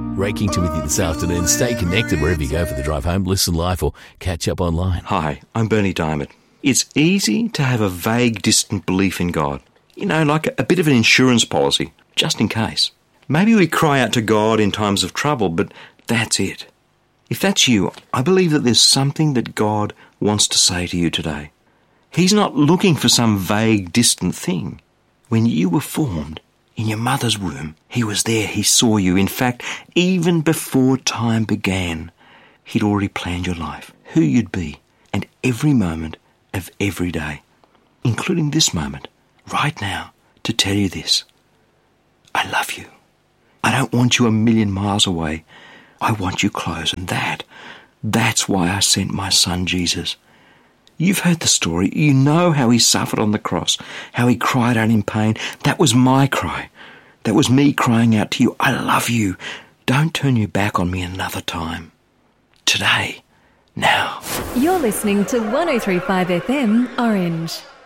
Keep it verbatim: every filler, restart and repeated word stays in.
Ray Kington with you this afternoon. Stay connected wherever you go for the drive home. Listen live or catch up online. Hi, I'm Bernie Diamond. It's easy to have a vague, distant belief in God. You know, like a, a bit of an insurance policy, just in case. Maybe we cry out to God in times of trouble, but that's it. If that's you, I believe that there's something that God wants to say to you today. He's not looking for some vague, distant thing. When you were formed in your mother's womb, He was there. He saw you. In fact, even before time began, He'd already planned your life, who you'd be, and every moment of every day, including this moment, right now, to tell you this. I love you. I don't want you a million miles away. I want you close. And that, that's why I sent my son Jesus. You've heard the story. You know how He suffered on the cross, how He cried out in pain. That was my cry. That was me crying out to you, I love you. Don't turn your back on me another time. Today. Now. You're listening to one oh three point five F M Orange.